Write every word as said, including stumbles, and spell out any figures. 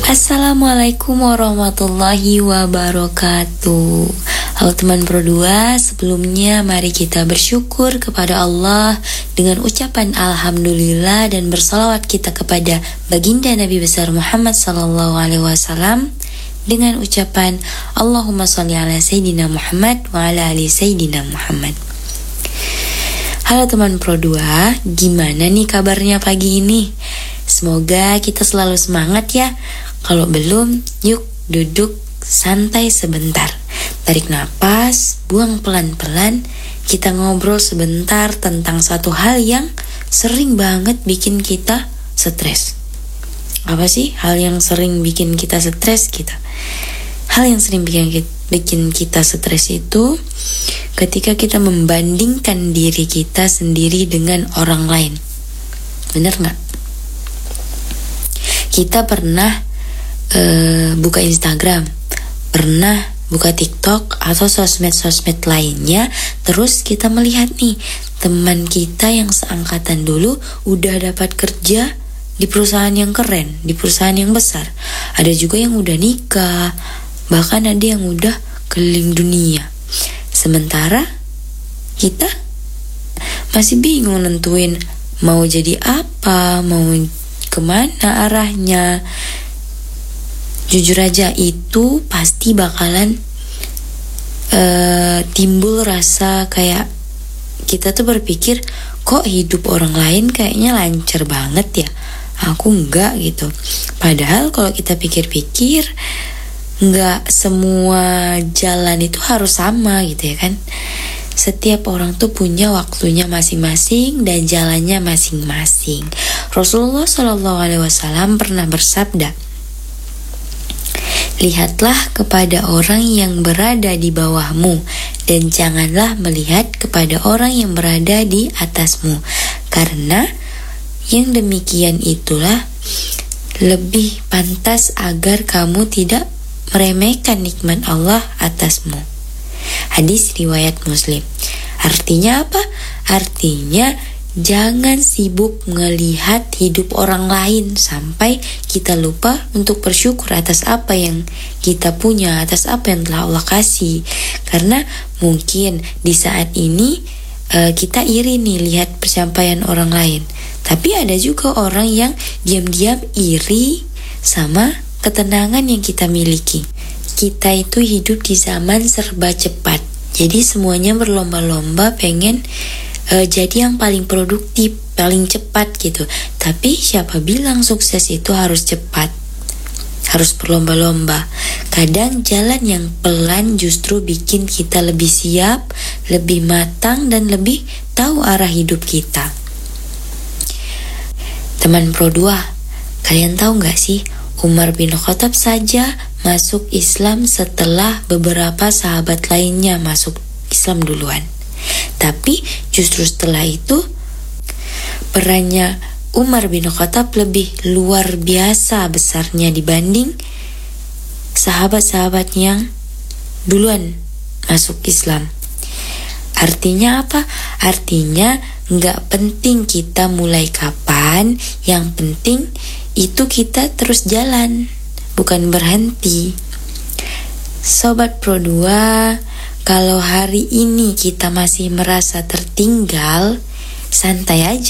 Assalamualaikum warahmatullahi wabarakatuh. Halo teman Pro dua, sebelumnya mari kita bersyukur kepada Allah dengan ucapan Alhamdulillah dan bersalawat kita kepada baginda Nabi besar Muhammad sallallahu alaihi wasallam dengan ucapan Allahumma sholli ala Sayyidina Muhammad wa ala ali Sayyidina Muhammad. Halo teman Pro dua, gimana nih kabarnya pagi ini? Semoga kita selalu semangat ya. Kalau belum, yuk duduk santai sebentar. Tarik napas, buang pelan-pelan. Kita ngobrol sebentar tentang satu hal yang sering banget bikin kita stres. Apa sih hal yang sering bikin kita stres kita? Hal yang sering bikin bikin kita stres itu ketika kita membandingkan diri kita sendiri dengan orang lain. Bener gak? Kita pernah uh, buka Instagram, pernah buka TikTok atau sosmed-sosmed lainnya, terus kita melihat nih teman kita yang seangkatan dulu udah dapat kerja di perusahaan yang keren, di perusahaan yang besar. Ada juga yang udah nikah, bahkan ada yang udah keliling dunia. Sementara kita masih bingung nentuin mau jadi apa, mau kemana arahnya. Jujur aja itu pasti bakalan uh, timbul rasa kayak kita tuh berpikir, kok hidup orang lain kayaknya lancar banget ya, aku enggak gitu. Padahal kalau kita pikir-pikir, enggak semua jalan itu harus sama gitu ya kan. Setiap orang tuh punya waktunya masing-masing dan jalannya masing-masing. Rasulullah shallallahu alaihi wasallam pernah bersabda, lihatlah kepada orang yang berada di bawahmu dan janganlah melihat kepada orang yang berada di atasmu, karena yang demikian itulah lebih pantas agar kamu tidak meremehkan nikmat Allah atasmu. Hadis riwayat Muslim. Artinya apa? Artinya jangan sibuk melihat hidup orang lain sampai kita lupa untuk bersyukur atas apa yang kita punya, atas apa yang telah Allah kasih. Karena mungkin di saat ini uh, kita iri nih lihat pencapaian orang lain, tapi ada juga orang yang diam-diam iri sama ketenangan yang kita miliki. Kita itu hidup di zaman serba cepat, jadi semuanya berlomba-lomba pengen uh, jadi yang paling produktif, paling cepat gitu. Tapi siapa bilang sukses itu harus cepat, harus berlomba-lomba? Kadang jalan yang pelan justru bikin kita lebih siap, lebih matang, dan lebih tahu arah hidup kita. Teman Pro dua, kalian tahu gak sih, Umar bin Khattab saja masuk Islam setelah beberapa sahabat lainnya masuk Islam duluan. Tapi justru setelah itu perannya Umar bin Khattab lebih luar biasa besarnya dibanding sahabat-sahabat yang duluan masuk Islam. Artinya apa? Artinya gak penting kita mulai kapan, yang penting itu kita terus jalan, bukan berhenti. Sobat Pro dua, kalau hari ini kita masih merasa tertinggal, santai aja.